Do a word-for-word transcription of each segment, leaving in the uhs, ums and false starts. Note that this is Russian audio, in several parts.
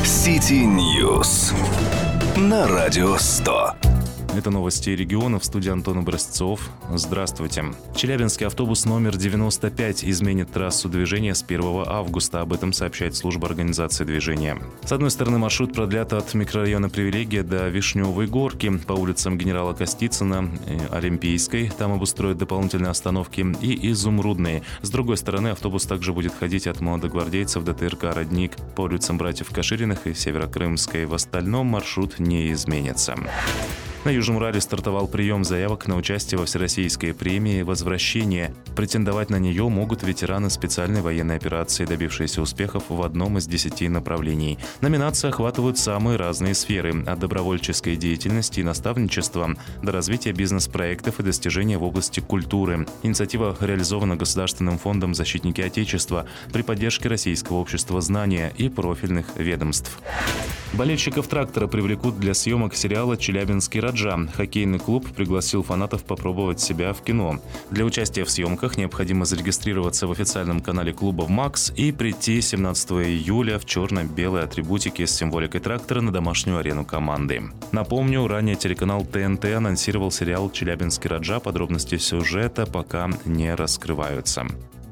City News на Радио сто. Это новости регионов. В студии Антон Образцов. Здравствуйте. Челябинский автобус номер девяносто пять изменит трассу движения с первого августа. Об этом сообщает служба организации движения. С одной стороны, маршрут продлят от микрорайона Привилегия до Вишневой горки по улицам Генерала Костицына, Олимпийской. Там обустроят дополнительные остановки, и Изумрудной. С другой стороны, автобус также будет ходить от молодогвардейцев до ТРК «Родник» по улицам Братьев Кашириных и Северокрымской. В остальном маршрут не изменится. На Южном Урале стартовал прием заявок на участие во Всероссийской премии «Возвращение». Претендовать на нее могут ветераны специальной военной операции, добившиеся успехов в одном из десяти направлений. Номинации охватывают самые разные сферы – от добровольческой деятельности и наставничества до развития бизнес-проектов и достижения в области культуры. Инициатива реализована Государственным фондом «Защитники Отечества» при поддержке Российского общества знания и профильных ведомств. Болельщиков «Трактора» привлекут для съемок сериала «Челябинский Раджа». Хоккейный клуб пригласил фанатов попробовать себя в кино. Для участия в съемках необходимо зарегистрироваться в официальном канале клуба в МАКС и прийти семнадцатого июля в черно-белой атрибутике с символикой «Трактора» на домашнюю арену команды. Напомню, ранее телеканал ТНТ анонсировал сериал «Челябинский Раджа». Подробности сюжета пока не раскрываются.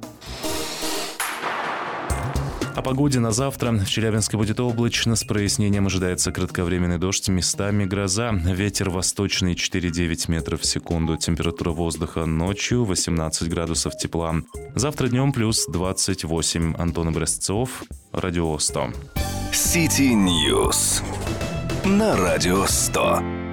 О погоде на завтра. В Челябинске будет облачно, с прояснением ожидается кратковременный дождь, местами гроза. Ветер восточный четыре-девять метров в секунду. Температура воздуха ночью восемнадцать градусов тепла. Завтра днем плюс двадцать восемь. Антон Образцов, Радио сто. City News на Радио сто.